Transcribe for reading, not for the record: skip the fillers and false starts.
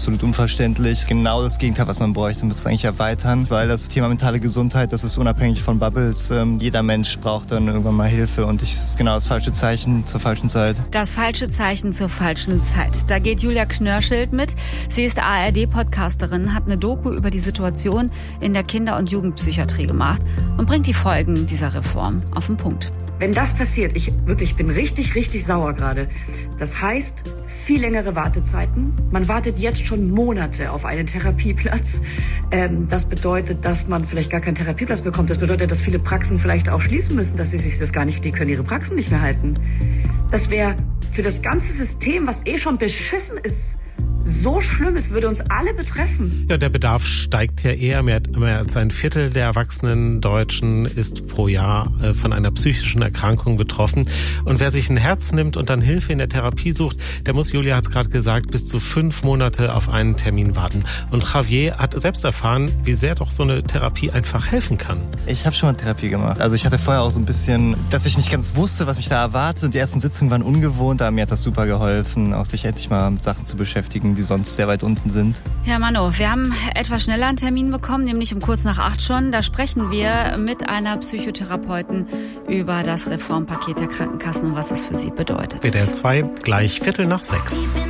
absolut unverständlich. Genau das Gegenteil, was man bräuchte. Man müsste es eigentlich erweitern, weil das Thema mentale Gesundheit, das ist unabhängig von Bubbles. Jeder Mensch braucht dann irgendwann mal Hilfe und es ist genau das falsche Zeichen zur falschen Zeit. Das falsche Zeichen zur falschen Zeit. Da geht Julia Knörschild mit. Sie ist ARD-Podcasterin, hat eine Doku über die Situation in der Kinder- und Jugendpsychiatrie gemacht und bringt die Folgen dieser Reform auf den Punkt. Wenn das passiert, ich bin richtig, richtig sauer gerade. Das heißt, viel längere Wartezeiten. Man wartet jetzt schon Monate auf einen Therapieplatz. Das bedeutet, dass man vielleicht gar keinen Therapieplatz bekommt. Das bedeutet, dass viele Praxen vielleicht auch schließen müssen, dass sie sich das gar nicht, die können ihre Praxen nicht mehr halten. Das wäre für das ganze System, was schon beschissen ist, so schlimm, es würde uns alle betreffen. Ja, der Bedarf steigt ja eher. Mehr als ein Viertel der erwachsenen Deutschen ist pro Jahr von einer psychischen Erkrankung betroffen. Und wer sich ein Herz nimmt und dann Hilfe in der Therapie sucht, der muss, Julia hat es gerade gesagt, bis zu 5 Monate auf einen Termin warten. Und Javier hat selbst erfahren, wie sehr doch so eine Therapie einfach helfen kann. Ich habe schon mal Therapie gemacht. Also ich hatte vorher auch so ein bisschen, dass ich nicht ganz wusste, was mich da erwartet. Und die ersten Sitzungen waren ungewohnt, aber mir hat das super geholfen, auch sich endlich mal mit Sachen zu beschäftigen, die sonst sehr weit unten sind. Ja, Mano, wir haben etwas schneller einen Termin bekommen, nämlich um kurz nach 8 schon. Da sprechen wir mit einer Psychotherapeutin über das Reformpaket der Krankenkassen und was es für sie bedeutet. WDR 2, gleich 5:45.